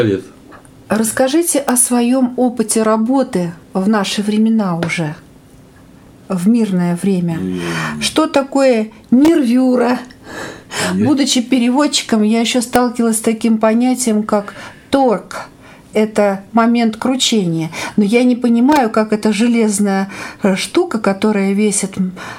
лет. Расскажите о своем опыте работы в наши времена уже, в мирное время. Что такое нервюра? Будучи переводчиком, я еще сталкивалась с таким понятием, как торг. Это момент кручения. Но я не понимаю, как эта железная штука, которая весит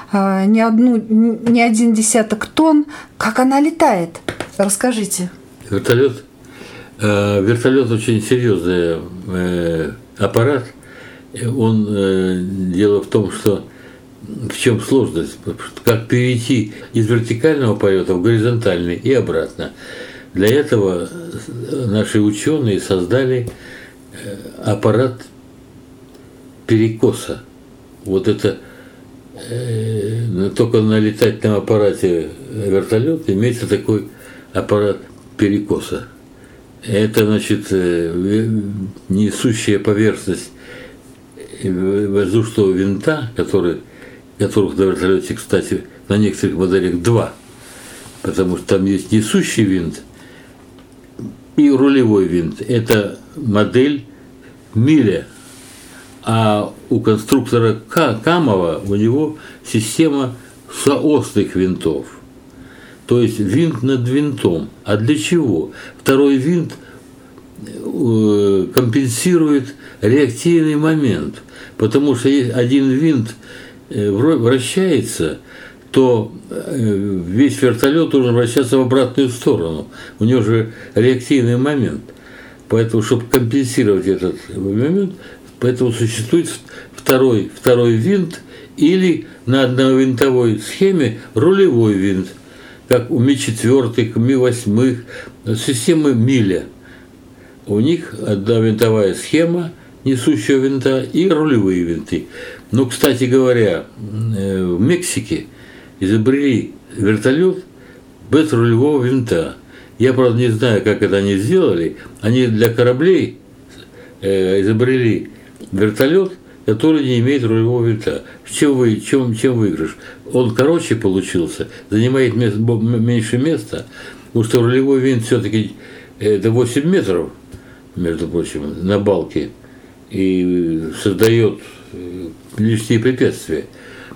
не один десяток тонн, как она летает. Расскажите. Вертолет очень серьезный аппарат. Дело в том, что в чем сложность? Как перейти из вертикального полета в горизонтальный и обратно. Для этого наши ученые создали аппарат перекоса. Вот это только на летательном аппарате вертолет имеется такой аппарат перекоса. Это, значит, несущая поверхность воздушного винта, которых на вертолете, кстати, на некоторых моделях два, потому что там есть несущий винт и рулевой винт. Это модель Миля. А у конструктора Камова у него система соосных винтов. То есть винт над винтом. А для чего? Второй винт компенсирует реактивный момент. Потому что если один винт вращается, то весь вертолет должен вращаться в обратную сторону. У него же реактивный момент. Поэтому, чтобы компенсировать этот момент, поэтому существует второй винт или на одновинтовой схеме рулевой винт, как у Ми-4, Ми-8, системы Миля. У них одновинтовая схема несущего винта и рулевые винты. Но, кстати говоря, в Мексике изобрели вертолет без рулевого винта. Я, правда, не знаю, как это они сделали. Они для кораблей изобрели вертолет, который не имеет рулевого винта. Чем выигрыш? Он короче получился, занимает меньше места, потому что рулевой винт все-таки это 8 метров, между прочим, на балке, и создает лишние препятствия.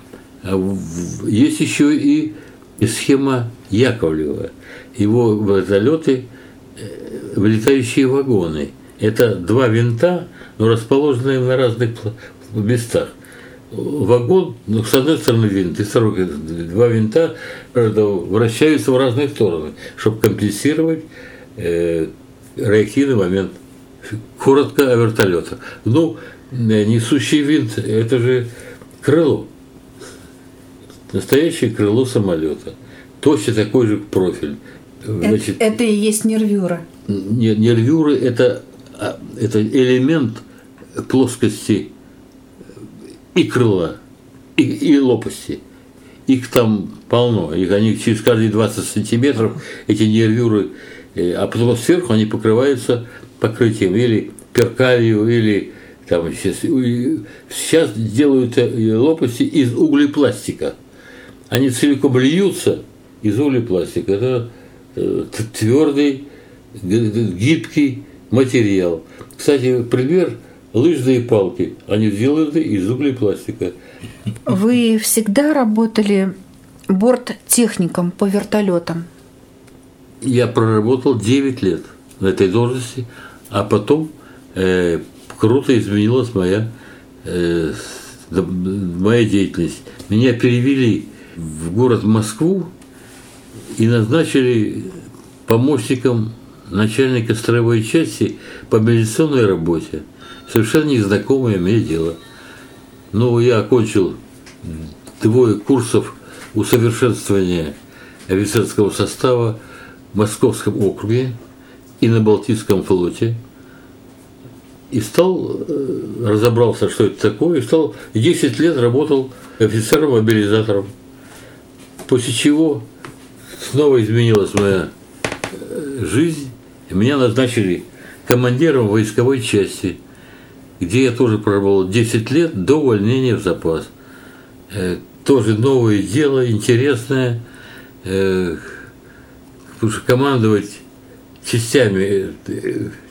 Есть еще и схема Яковлева. Его вертолеты, вылетающие вагоны. Это два винта, но расположенные на разных местах. Вагон, с одной стороны винт, и с другой два винта, правда, вращаются в разные стороны, чтобы компенсировать реактивный момент. Коротко о вертолетах. Несущий винт – это же крыло. Настоящее крыло самолета. Точно такой же профиль. Значит, это и есть нервюра. Нервюры – это элемент плоскости и крыла, и лопасти. Их там полно. Они через каждые 20 сантиметров, эти нервюры, а потом сверху они покрываются покрытием или перкалью, или там сейчас делают лопасти из углепластика. Они целиком льются из углепластика. Это твердый, гибкий материал. Кстати, пример – лыжные палки. Они сделаны из углепластика. Вы всегда работали борттехником по вертолетам? Я проработал 9 лет на этой должности, а потом круто изменилась моя деятельность. Меня перевели в город Москву и назначили помощником начальника строевой части по милиционной работе. Совершенно незнакомое мне дело. Я окончил 2 курсов усовершенствования офицерского состава в Московском округе и на Балтийском флоте. И разобрался, что это такое, и 10 лет работал офицером-мобилизатором. После чего снова изменилась моя жизнь, и меня назначили командиром войсковой части, где я тоже проработал 10 лет до увольнения в запас. Тоже новое дело, интересное, потому что командовать частями